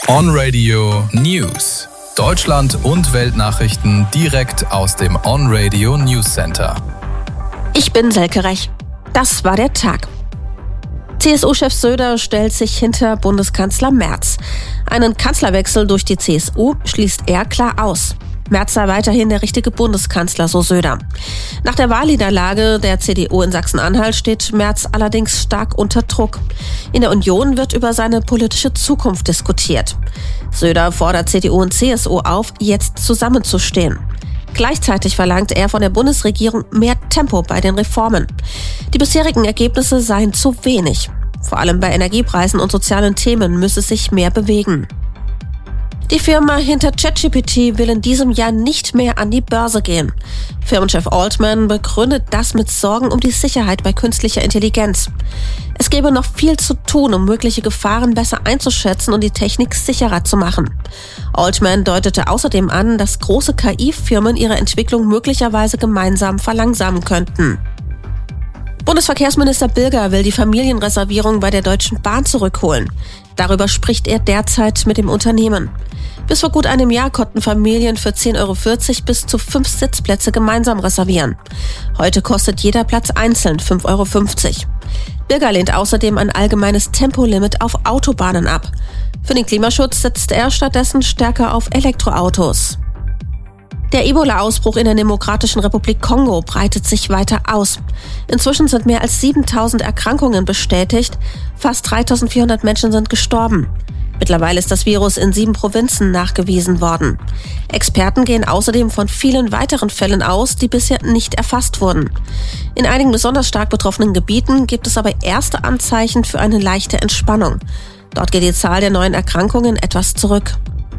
On-Radio News. Deutschland und Weltnachrichten direkt aus dem On-Radio News Center. Ich bin Selke Rech. Das war der Tag. CSU-Chef Söder stellt sich hinter Bundeskanzler Merz. Einen Kanzlerwechsel durch die CSU schließt er klar aus. Merz sei weiterhin der richtige Bundeskanzler, so Söder. Nach der Wahlniederlage der CDU in Sachsen-Anhalt steht Merz allerdings stark unter Druck. In der Union wird über seine politische Zukunft diskutiert. Söder fordert CDU und CSU auf, jetzt zusammenzustehen. Gleichzeitig verlangt er von der Bundesregierung mehr Tempo bei den Reformen. Die bisherigen Ergebnisse seien zu wenig. Vor allem bei Energiepreisen und sozialen Themen müsse sich mehr bewegen. Die Firma hinter ChatGPT will in diesem Jahr nicht mehr an die Börse gehen. Firmenchef Altman begründet das mit Sorgen um die Sicherheit bei künstlicher Intelligenz. Es gäbe noch viel zu tun, um mögliche Gefahren besser einzuschätzen und die Technik sicherer zu machen. Altman deutete außerdem an, dass große KI-Firmen ihre Entwicklung möglicherweise gemeinsam verlangsamen könnten. Bundesverkehrsminister Bilger will die Familienreservierung bei der Deutschen Bahn zurückholen. Darüber spricht er derzeit mit dem Unternehmen. Bis vor gut einem Jahr konnten Familien für 10,40 € bis zu 5 Sitzplätze gemeinsam reservieren. Heute kostet jeder Platz einzeln 5,50 €. Bilger lehnt außerdem ein allgemeines Tempolimit auf Autobahnen ab. Für den Klimaschutz setzt er stattdessen stärker auf Elektroautos. Der Ebola-Ausbruch in der Demokratischen Republik Kongo breitet sich weiter aus. Inzwischen sind mehr als 7.000 Erkrankungen bestätigt, fast 3.400 Menschen sind gestorben. Mittlerweile ist das Virus in 7 Provinzen nachgewiesen worden. Experten gehen außerdem von vielen weiteren Fällen aus, die bisher nicht erfasst wurden. In einigen besonders stark betroffenen Gebieten gibt es aber erste Anzeichen für eine leichte Entspannung. Dort geht die Zahl der neuen Erkrankungen etwas zurück.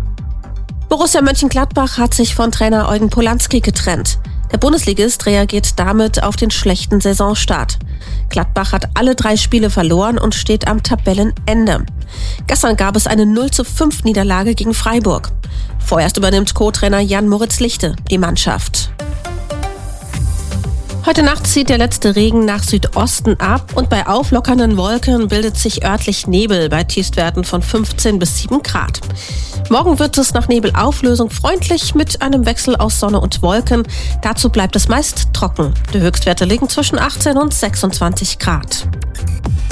Borussia Mönchengladbach hat sich von Trainer Eugen Polanski getrennt. Der Bundesligist reagiert damit auf den schlechten Saisonstart. Gladbach hat alle 3 Spiele verloren und steht am Tabellenende. Gestern gab es eine 0:5 Niederlage gegen Freiburg. Vorerst übernimmt Co-Trainer Jan-Moritz Lichte die Mannschaft. Heute Nacht zieht der letzte Regen nach Südosten ab und bei auflockernden Wolken bildet sich örtlich Nebel bei Tiefstwerten von 15 bis 7 Grad. Morgen wird es nach Nebelauflösung freundlich mit einem Wechsel aus Sonne und Wolken. Dazu bleibt es meist trocken. Die Höchstwerte liegen zwischen 18 und 26 Grad.